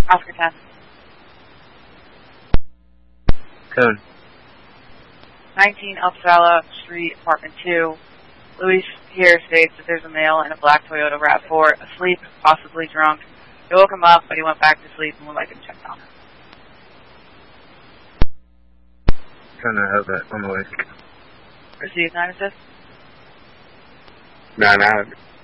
Oscar 10. Code. 19 Alphavalla Street, Apartment 2. Luis here states that there's a male in a black Toyota RAV4 asleep, possibly drunk. He woke him up, but he went back to sleep and would like him checked on. Trying to have that on the way. Received 9 assist. 9 out.